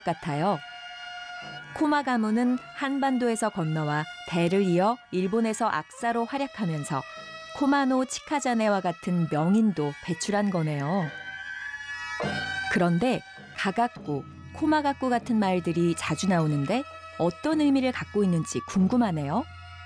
같아요. 코마 가무는 한반도에서 건너와 대를 이어 일본에서 악사로 활약하면서 코마노 치카자네와 같은 명인도 배출한 거네요. 그런데 가가쿠, 코마가쿠 같은 말들이 자주 나오는데 어떤 의미를 갖고 있는지 궁금하네요.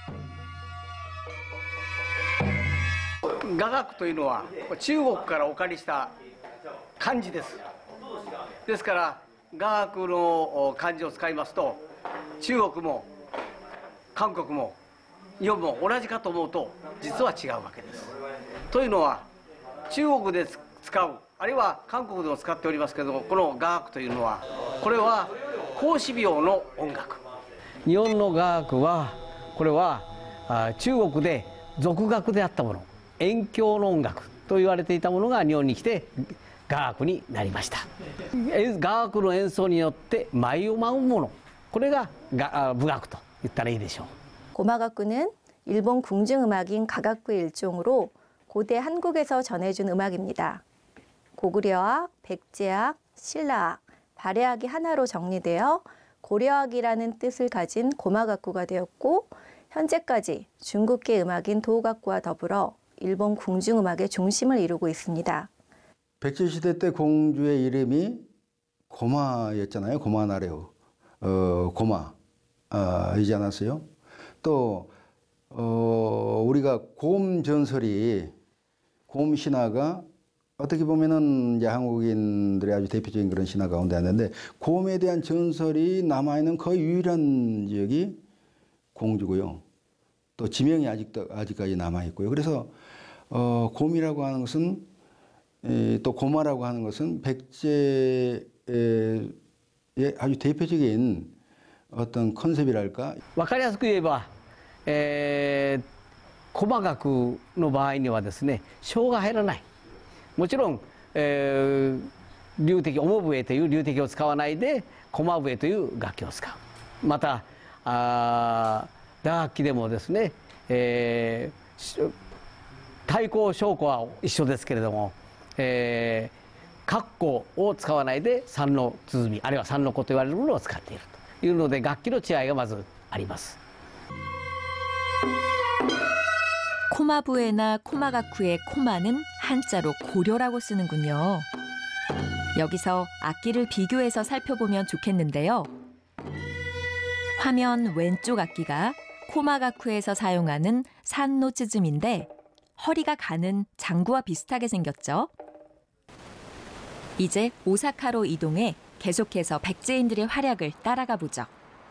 雅楽というのは中国からお借りした漢字です。ですから雅楽の漢字を使いますと中国も韓国も日本も同じかと思うと実は違うわけです。というのは中国で使うあるいは韓国でも使っておりますけども、この雅楽というのはこれは孔子廟の音楽。日本の雅楽はこれは中国で俗楽であったもの、演教の音楽と言われていたものが日本に来て雅楽になりました。雅楽の演奏によって舞を舞うもの、これが舞楽と言ったらいいでしょう。 고마가쿠는 일본 궁중음악인 가가쿠의 일종으로 고대 한국에서 전해준 음악입니다. 고구려악, 백제악, 신라악, 발해악이 하나로 정리되어 고려악이라는 뜻을 가진 고마가쿠가 되었고 현재까지 중국계 음악인 도가쿠와 더불어 일본 궁중음악의 중심을 이루고 있습니다. 백제시대 때 공주의 이름이 고마였잖아요. 고마나래요. 고마이지 않았어요? 또 우리가 곰 전설이 곰 신화가 어떻게 보면은 이제 한국인들의 아주 대표적인 그런 신화 가운데 하나인데 곰에 대한 전설이 남아있는 거의 유일한 지역이 공주고요. 또 지명이 아직까지 남아있고요. 그래서 곰이라고 하는 것은 또 고마라고 하는 것은 백제의 아주 대표적인 어떤 컨셉이랄까. わかりやすく言えば、コマ楽の場合にはですね、小が入らない。もちろん、流笛、面笛という流笛を使わないで、駒笛という楽器を使う。また、打楽器でもですね、太鼓、小鼓は一緒ですけれども、格好を使わないで三の鼓、あるいは三の子と言われるものを使っているというので、楽器の違いがまずあります。 코마부에나 코마가쿠의 코마는 한자로 고려라고 쓰는군요. 여기서 악기를 비교해서 살펴보면 좋겠는데요. 화면 왼쪽 악기가 코마가쿠에서 사용하는 산노츠즘인데 허리가 가는 장구와 비슷하게 생겼죠. 이제 오사카로 이동해 계속해서 백제인들의 활약을 따라가 보죠.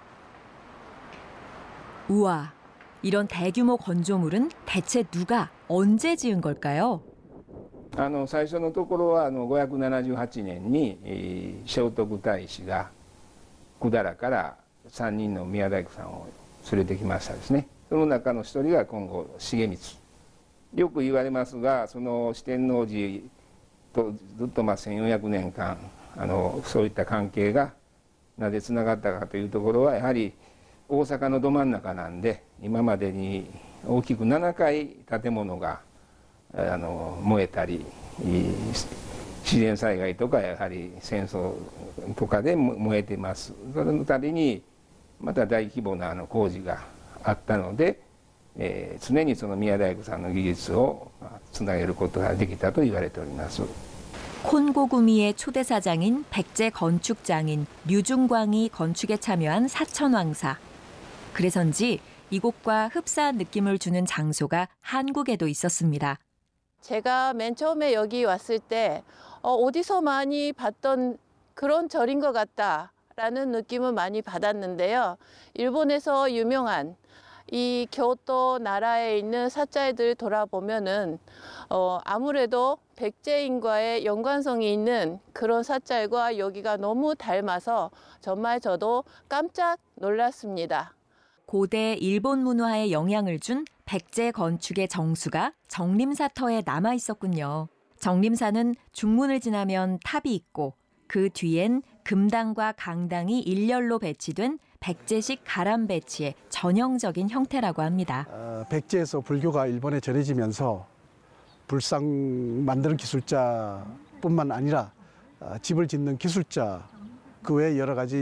우와, 이런 대규모 건조물은 대체 누가 언제 지은 걸까요? 最初のところは578年に聖徳太子が百済から3人の宮大工さんを連れてきましたですね。その中の一人が今後重光。よく言われますが、その四天王寺とずっと1400年間そういった関係がなぜつながったかというところはやはり大阪のど真ん中なんで今までに大きく7回建物が燃えたり自然災害とかやはり戦争とかで燃えてます。その度にまた大規模な工事があったので、常にその宮大工さんの技術をつなげることができたと言われております。 콘고구미의 초대사장인 백제 건축장인 류중광이 건축에 참여한 사천왕사. 그래서인지 이곳과 흡사한 느낌을 주는 장소가 한국에도 있었습니다. 제가 맨 처음에 여기 왔을 때 어디서 많이 봤던 그런 절인 것 같다라는 느낌을 많이 받았는데요. 일본에서 유명한 이 교토 나라에 있는 사찰들 돌아보면은 아무래도 백제인과의 연관성이 있는 그런 사찰과 여기가 너무 닮아서 정말 저도 깜짝 놀랐습니다. 고대 일본 문화에 영향을 준 백제 건축의 정수가 정림사터에 남아 있었군요. 정림사는 중문을 지나면 탑이 있고 그 뒤엔 금당과 강당이 일렬로 배치된 백제식 가람 배치의 전형적인 형태라고 합니다. 백제에서 불교가 일본에 전해지면서 불상 만드는 기술자뿐만 아니라 집을 짓는 기술자 그 외 여러 가지